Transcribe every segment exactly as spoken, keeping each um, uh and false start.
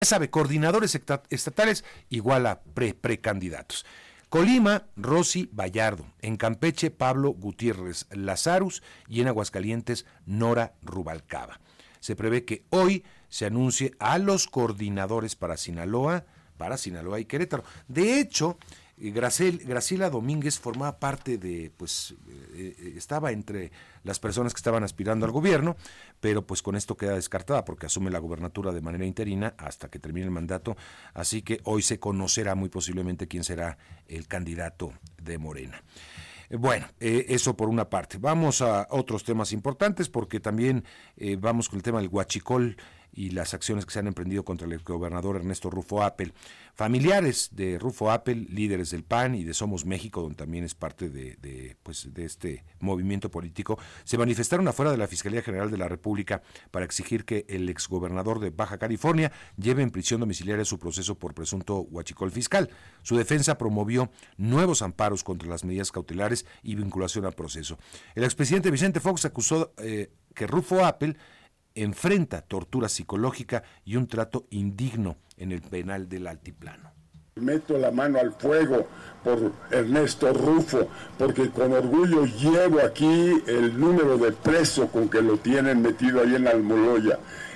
Ya sabe, coordinadores estatales igual a pre, precandidatos. Colima, Rosy Vallardo. En Campeche, Pablo Gutiérrez Lazarus. Y en Aguascalientes, Nora Rubalcaba. Se prevé que hoy se anuncie a los coordinadores para Sinaloa, para Sinaloa y Querétaro. De hecho, Gracel, Graciela Domínguez formaba parte de, pues, eh, estaba entre las personas que estaban aspirando al gobierno, pero pues con esto queda descartada porque asume la gubernatura de manera interina hasta que termine el mandato, así que hoy se conocerá muy posiblemente quién será el candidato de Morena. Bueno, eh, eso por una parte. Vamos a otros temas importantes porque también eh, vamos con el tema del huachicol y las acciones que se han emprendido contra el gobernador Ernesto Rufo Appel. Familiares de Rufo Appel, líderes del P A N y de Somos México, donde también es parte de, de, pues, de este movimiento político, se manifestaron afuera de la Fiscalía General de la República para exigir que el exgobernador de Baja California lleve en prisión domiciliaria su proceso por presunto huachicol fiscal. Su defensa promovió nuevos amparos contra las medidas cautelares y vinculación al proceso. El expresidente Vicente Fox acusó eh, que Rufo Appel enfrenta tortura psicológica y un trato indigno en el penal del Altiplano. Meto la mano al fuego por Ernesto Rufo, porque con orgullo llevo aquí el número de preso con que lo tienen metido ahí en Almoloya.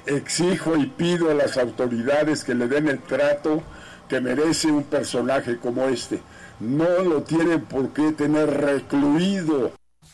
Exijo y pido a las autoridades que le den el trato que merece un personaje como este. No lo tienen por qué tener recluido.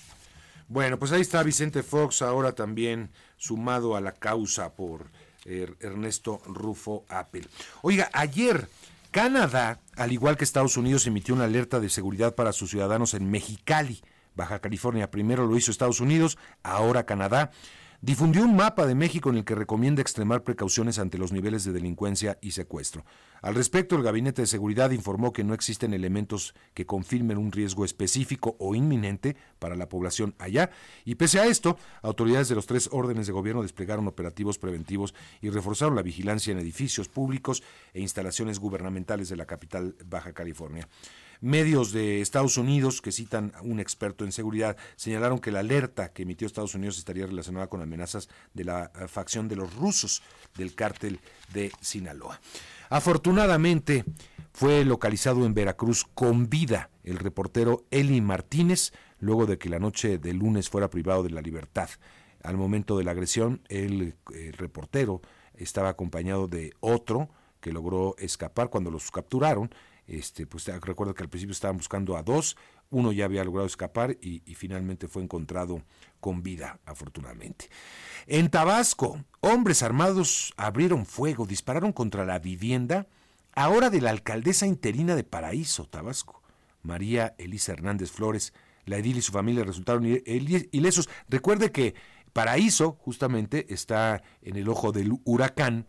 Bueno, pues ahí está Vicente Fox, ahora también sumado a la causa por eh, Ernesto Rufo Appel. Oiga, ayer Canadá, al igual que Estados Unidos, emitió una alerta de seguridad para sus ciudadanos en Mexicali, Baja California. Primero lo hizo Estados Unidos, ahora Canadá. Difundió un mapa de México en el que recomienda extremar precauciones ante los niveles de delincuencia y secuestro. Al respecto, el Gabinete de Seguridad informó que no existen elementos que confirmen un riesgo específico o inminente para la población allá, y pese a esto, autoridades de los tres órdenes de gobierno desplegaron operativos preventivos y reforzaron la vigilancia en edificios públicos e instalaciones gubernamentales de la capital Baja California. Medios de Estados Unidos, que citan a un experto en seguridad, señalaron que la alerta que emitió Estados Unidos estaría relacionada con amenazas de la facción de los rusos del cártel de Sinaloa. Afortunadamente, fue localizado en Veracruz con vida el reportero Eli Martínez, luego de que la noche del lunes fuera privado de la libertad. Al momento de la agresión, el, el reportero estaba acompañado de otro que logró escapar cuando los capturaron. Este, pues recuerdo que al principio estaban buscando a dos, uno ya había logrado escapar y, y finalmente fue encontrado con vida, afortunadamente. En Tabasco, hombres armados abrieron fuego, dispararon contra la vivienda, ahora de la alcaldesa interina de Paraíso, Tabasco, María Elisa Hernández Flores. La edil y su familia resultaron ilesos. Recuerde que Paraíso justamente está en el ojo del huracán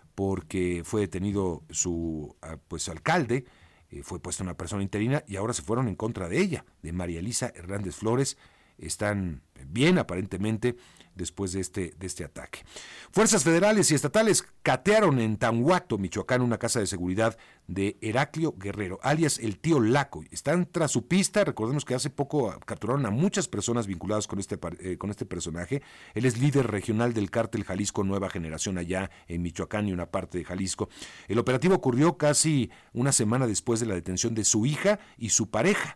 porque fue detenido su pues alcalde, eh, fue puesta una persona interina y ahora se fueron en contra de ella, de María Elisa Hernández Flores. Están bien aparentemente después de este, de este ataque. Fuerzas federales y estatales catearon en Tanhuato, Michoacán, una casa de seguridad de Heraclio Guerrero, alias el tío Laco. Están tras su pista. Recordemos que hace poco capturaron a muchas personas vinculadas con este, eh, con este personaje. Él es líder regional del cártel Jalisco Nueva Generación allá en Michoacán y una parte de Jalisco. El operativo ocurrió casi una semana después de la detención de su hija y su pareja.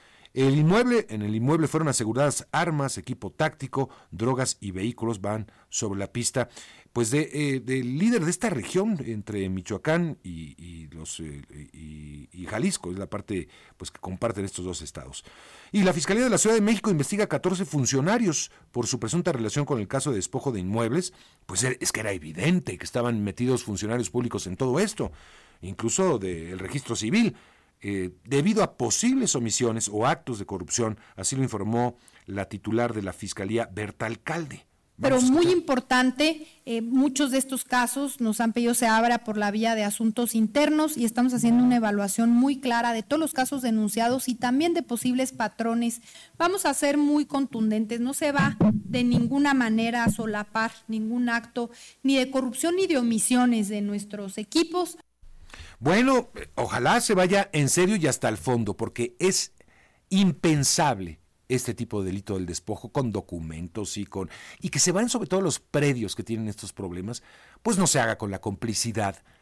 El inmueble, en el inmueble fueron aseguradas armas, equipo táctico, drogas y vehículos. Van sobre la pista pues de eh, del líder de esta región entre Michoacán y, y los eh, y, y Jalisco, es la parte pues que comparten estos dos estados. Y la Fiscalía de la Ciudad de México investiga a catorce funcionarios por su presunta relación con el caso de despojo de inmuebles. Pues es que era evidente que estaban metidos funcionarios públicos en todo esto, incluso del registro civil. Eh, debido a posibles omisiones o actos de corrupción, así lo informó la titular de la Fiscalía, Berta Alcalde. Pero muy importante, eh, muchos de estos casos nos han pedido se abra por la vía de asuntos internos y estamos haciendo una evaluación muy clara de todos los casos denunciados y también de posibles patrones. Vamos a ser muy contundentes, no se va de ninguna manera a solapar ningún acto ni de corrupción ni de omisiones de nuestros equipos. Bueno, ojalá se vaya en serio y hasta el fondo, porque es impensable este tipo de delito del despojo con documentos y con y que se van sobre todo los predios que tienen estos problemas, pues no se haga con la complicidad